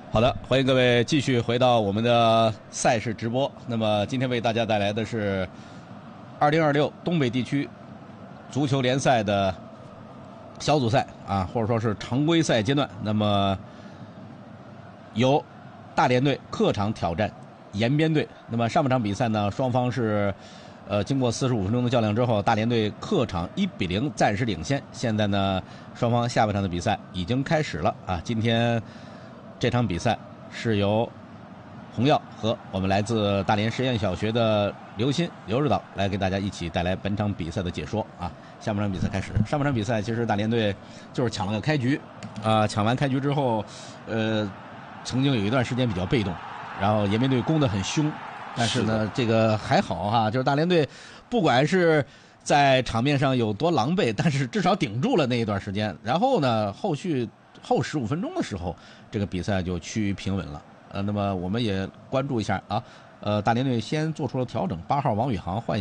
好的，欢迎各位继续回到我们的赛事直播。那么今天为大家带来的是2026东北地区足球联赛的小组赛啊，或者说是常规赛阶段。那么由大连队客场挑战延边队。那么上半场比赛呢，双方是经过45分钟的较量之后，大连队客场1-0暂时领先。现在呢，双方下半场的比赛已经开始了啊。今天这场比赛是由洪耀和我们来自大连实验小学的刘鑫、刘指导来给大家一起带来本场比赛的解说啊。下半场比赛开始，上半场比赛其实大连队就是抢了个开局啊，抢完开局之后，曾经有一段时间比较被动，然后延边队攻得很凶，但是呢，这个还好哈，就是大连队不管是在场面上有多狼狈，但是至少顶住了那一段时间。然后呢，后15分钟的时候，这个比赛就趋于平稳了。那么我们也关注一下啊，大连队先做出了调整，8号王宇航换